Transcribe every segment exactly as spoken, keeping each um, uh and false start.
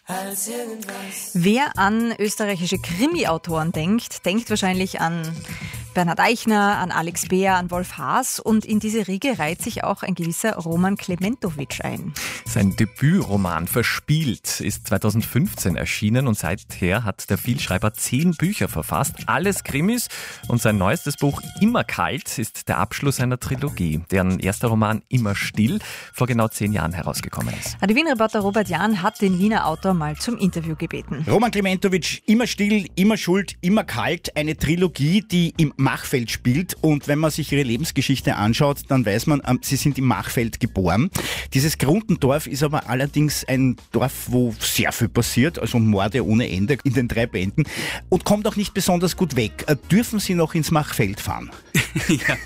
als irgendwas. Wer an österreichische Krimi-Autoren denkt, denkt wahrscheinlich an Bernhard Eichner, an Alex Beer, an Wolf Haas, und in diese Riege reiht sich auch ein gewisser Roman Klementowitsch ein. Sein Debütroman Verspielt ist zweitausendfünfzehn erschienen und seither hat der Vielschreiber zehn Bücher verfasst, alles Krimis, und sein neuestes Buch Immer kalt ist der Abschluss einer Trilogie, deren erster Roman Immer still vor genau zehn Jahren herausgekommen ist. Der Wien-Reporter Robert Jahn hat den Wiener Autor mal zum Interview gebeten. Roman Klementowitsch, Immer still, immer schuld, immer kalt, eine Trilogie, die im Machfeld spielt, und wenn man sich ihre Lebensgeschichte anschaut, dann weiß man, sie sind im Machfeld geboren. Dieses Grundendorf ist aber allerdings ein Dorf, wo sehr viel passiert, also Morde ohne Ende in den drei Bänden, und kommt auch nicht besonders gut weg. Dürfen Sie noch ins Machfeld fahren? Ja.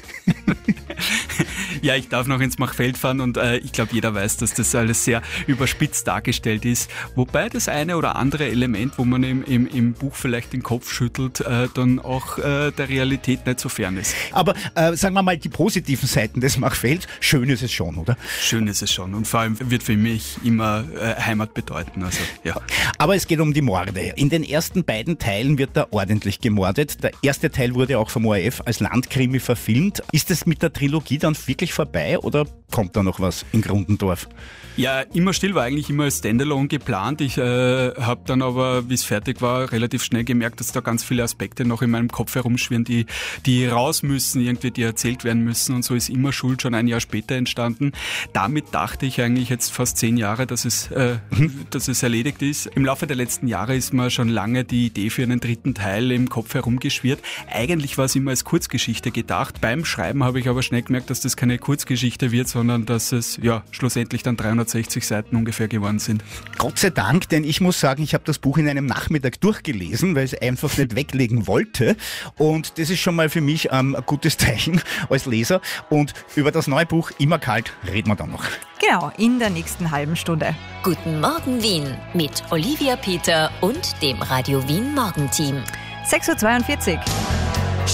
Ja, ich darf noch ins Machfeld fahren, und äh, ich glaube, jeder weiß, dass das alles sehr überspitzt dargestellt ist. Wobei das eine oder andere Element, wo man im, im, im Buch vielleicht den Kopf schüttelt, äh, dann auch äh, der Realität nicht so fern ist. Aber äh, sagen wir mal die positiven Seiten des Machfelds, schön ist es schon, oder? Schön ist es schon, und vor allem wird für mich immer äh, Heimat bedeuten. Also, ja. Aber es geht um die Morde. In den ersten beiden Teilen wird da ordentlich gemordet. Der erste Teil wurde auch vom O R F als Landkrimi verfilmt. Ist es mit der Trilogie dann wirklich vorbei, oder kommt da noch was in Grundendorf? Ja, Immer still war eigentlich immer als Standalone geplant. Ich äh, habe dann aber, wie es fertig war, relativ schnell gemerkt, dass da ganz viele Aspekte noch in meinem Kopf herumschwirren, die, die raus müssen, irgendwie die erzählt werden müssen, und so ist Immer schuld schon ein Jahr später entstanden. Damit dachte ich eigentlich jetzt fast zehn Jahre, dass es, äh, mhm. dass es erledigt ist. Im Laufe der letzten Jahre ist mir schon lange die Idee für einen dritten Teil im Kopf herumgeschwirrt. Eigentlich war es immer als Kurzgeschichte gedacht. Beim Schreiben habe ich aber schnell gemerkt, dass das keine Kurzgeschichte wird, sondern dass es ja schlussendlich dann dreihundertsechzig Seiten ungefähr geworden sind. Gott sei Dank, denn ich muss sagen, ich habe das Buch in einem Nachmittag durchgelesen, weil ich es einfach nicht weglegen wollte, und das ist schon mal für mich ähm, ein gutes Zeichen als Leser, und über das neue Buch Immer kalt reden wir dann noch. Genau, in der nächsten halben Stunde. Guten Morgen Wien mit Olivia Peter und dem Radio Wien Morgenteam. sechs Uhr zweiundvierzig.